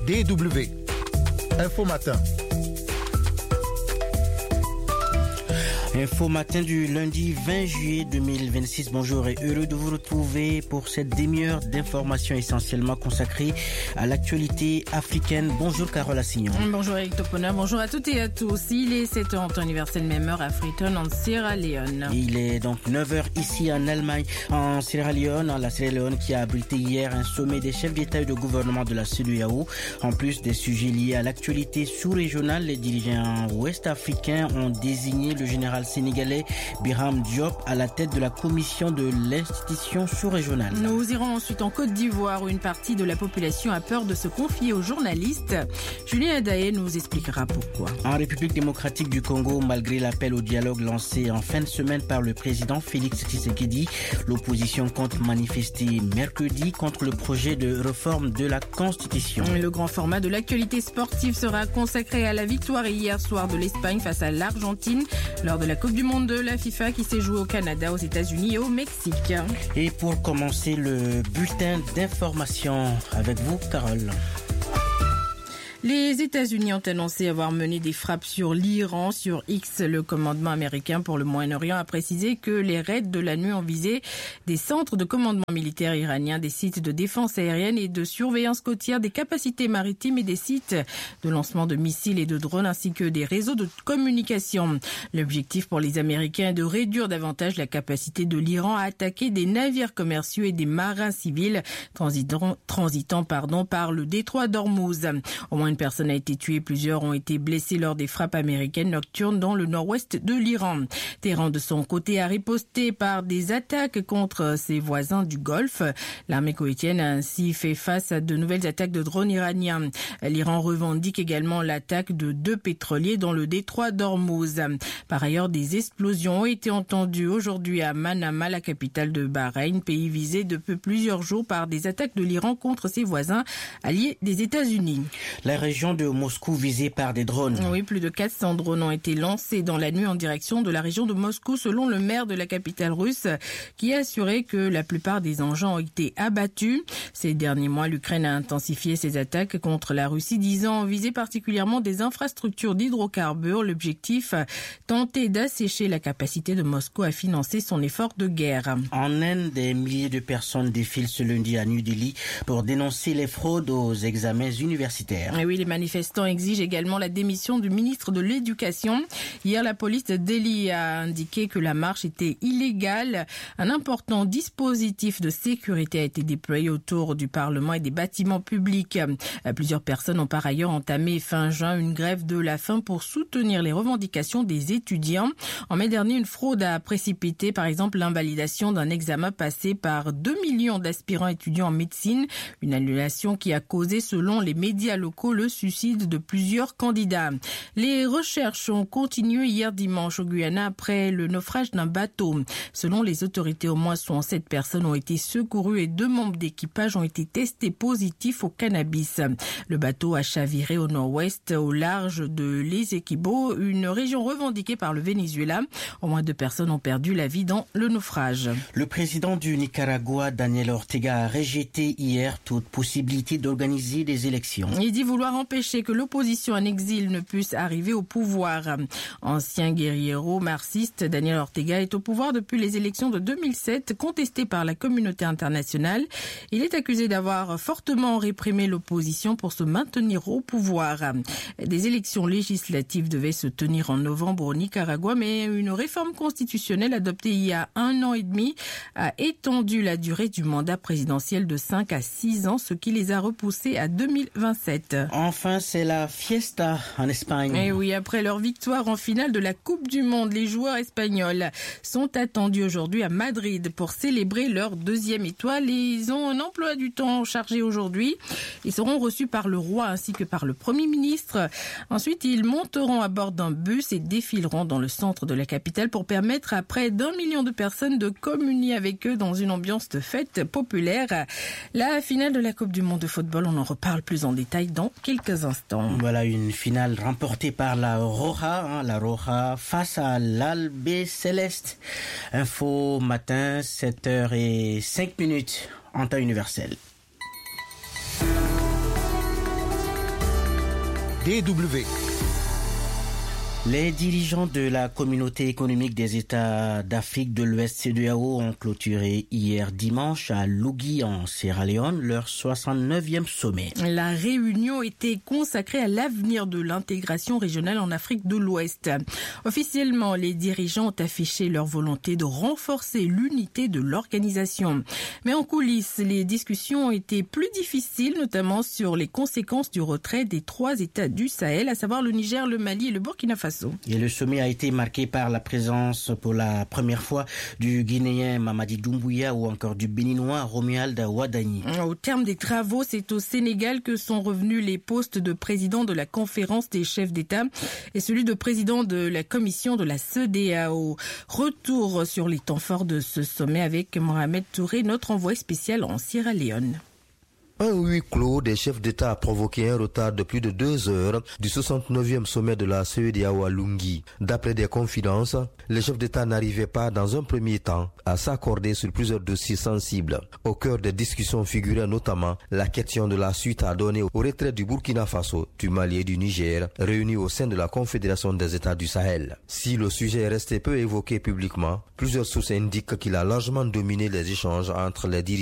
DW. Info Matin. Info Matin du lundi 20 juillet 2026. Bonjour et heureux de vous retrouver pour cette demi-heure d'informations essentiellement consacrée à l'actualité africaine. Bonjour Carole Assignon. Bonjour Eric Topona, bonjour à toutes et à tous. Il est 7h en temps universel, même heure à Freetown en Sierra Leone. Il est donc 9h ici en Allemagne, en Sierra Leone, la Sierra Leone qui a abrité hier un sommet des chefs d'État et de gouvernement de la CEDEAO. En plus des sujets liés à l'actualité sous-régionale, les dirigeants ouest-africains ont désigné le général sénégalais Birame Diop à la tête de la commission de l'institution sous-régionale. Nous irons ensuite en Côte d'Ivoire où une partie de la population a peur de se confier aux journalistes. Julien Adaé nous expliquera pourquoi. En République démocratique du Congo, malgré l'appel au dialogue lancé en fin de semaine par le président Félix Tshisekedi, l'opposition compte manifester mercredi contre le projet de réforme de la Constitution. Le grand format de l'actualité sportive sera consacré à la victoire hier soir de l'Espagne face à l'Argentine lors de la Coupe du Monde de la FIFA qui s'est jouée au Canada, aux États-Unis et au Mexique. Et pour commencer le bulletin d'information avec vous, Carole. Les États-Unis ont annoncé avoir mené des frappes sur l'Iran. Sur X, le commandement américain pour le Moyen-Orient a précisé que les raids de la nuit ont visé des centres de commandement militaire iranien, des sites de défense aérienne et de surveillance côtière, des capacités maritimes et des sites de lancement de missiles et de drones ainsi que des réseaux de communication. L'objectif pour les Américains est de réduire davantage la capacité de l'Iran à attaquer des navires commerciaux et des marins civils transitant par le détroit d'Ormuz. Au moins une personne a été tuée, plusieurs ont été blessés lors des frappes américaines nocturnes dans le nord-ouest de l'Iran. Téhéran, de son côté, a riposté par des attaques contre ses voisins du Golfe. L'armée koweïtienne a ainsi fait face à de nouvelles attaques de drones iraniens. L'Iran revendique également l'attaque de 2 pétroliers dans le détroit d'Ormuz. Par ailleurs, des explosions ont été entendues aujourd'hui à Manama, la capitale de Bahreïn, pays visé depuis plusieurs jours par des attaques de l'Iran contre ses voisins alliés des États-Unis. La région de Moscou visée par des drones. Oui, plus de 400 drones ont été lancés dans la nuit en direction de la région de Moscou, selon le maire de la capitale russe, qui a assuré que la plupart des engins ont été abattus. Ces derniers mois, l'Ukraine a intensifié ses attaques contre la Russie, disant viser particulièrement des infrastructures d'hydrocarbures. L'objectif, tenter d'assécher la capacité de Moscou à financer son effort de guerre. En Inde, des milliers de personnes défilent ce lundi à New Delhi pour dénoncer les fraudes aux examens universitaires. Et oui, les manifestants exigent également la démission du ministre de l'Éducation. Hier, la police de Delhi a indiqué que la marche était illégale. Un important dispositif de sécurité a été déployé autour du Parlement et des bâtiments publics. Plusieurs personnes ont par ailleurs entamé fin juin une grève de la faim pour soutenir les revendications des étudiants. En mai dernier, une fraude a précipité par exemple l'invalidation d'un examen passé par 2 millions d'aspirants étudiants en médecine. Une annulation qui a causé, selon les médias locaux, le suicide de plusieurs candidats. Les recherches ont continué hier dimanche au Guyana après le naufrage d'un bateau. Selon les autorités, au moins 67 personnes ont été secourues et 2 membres d'équipage ont été testés positifs au cannabis. Le bateau a chaviré au nord-ouest, au large de Les Equibos, une région revendiquée par le Venezuela. Au moins 2 personnes ont perdu la vie dans le naufrage. Le président du Nicaragua, Daniel Ortega, a rejeté hier toute possibilité d'organiser des élections. Il dit vouloir empêcher que l'opposition en exil ne puisse arriver au pouvoir. Ancien guerriero marxiste, Daniel Ortega est au pouvoir depuis les élections de 2007, contestées par la communauté internationale. Il est accusé d'avoir fortement réprimé l'opposition pour se maintenir au pouvoir. Des élections législatives devaient se tenir en novembre au Nicaragua, mais une réforme constitutionnelle adoptée il y a 1 an et demi a étendu la durée du mandat présidentiel de 5 à 6 ans, ce qui les a repoussés à 2027. Enfin, c'est la fiesta en Espagne. Et oui, après leur victoire en finale de la Coupe du Monde, les joueurs espagnols sont attendus aujourd'hui à Madrid pour célébrer leur 2e étoile. Ils ont un emploi du temps chargé aujourd'hui. Ils seront reçus par le roi ainsi que par le Premier ministre. Ensuite, ils monteront à bord d'un bus et défileront dans le centre de la capitale pour permettre à près d'1 million de personnes de communier avec eux dans une ambiance de fête populaire. La finale de la Coupe du Monde de football, on en reparle plus en détail dans quelques instants. Voilà une finale remportée par la Roja face à l'Albe Céleste. Info matin, 7h05 en temps universel. DW. Les dirigeants de la communauté économique des États d'Afrique de l'Ouest CEDEAO ont clôturé hier dimanche à Lugui en Sierra Leone leur 69e sommet. La réunion était consacrée à l'avenir de l'intégration régionale en Afrique de l'Ouest. Officiellement, les dirigeants ont affiché leur volonté de renforcer l'unité de l'organisation. Mais en coulisses, les discussions ont été plus difficiles, notamment sur les conséquences du retrait des 3 États du Sahel, à savoir le Niger, le Mali et le Burkina Faso. Et le sommet a été marqué par la présence pour la première fois du Guinéen Mamadi Doumbouya ou encore du Béninois Romuald Wadani. Au terme des travaux, c'est au Sénégal que sont revenus les postes de président de la conférence des chefs d'État et celui de président de la commission de la CEDEAO. Retour sur les temps forts de ce sommet avec Mohamed Touré, notre envoyé spécial en Sierra Leone. Un huis clos des chefs d'État a provoqué un retard de plus de 2 heures du 69e sommet de la CEDEAO à Lungui. D'après des confidences, les chefs d'État n'arrivaient pas dans un premier temps à s'accorder sur plusieurs dossiers sensibles. Au cœur des discussions figurait notamment la question de la suite à donner au retrait du Burkina Faso, du Mali et du Niger, réunis au sein de la Confédération des États du Sahel. Si le sujet est resté peu évoqué publiquement, plusieurs sources indiquent qu'il a largement dominé les échanges entre les dirigeants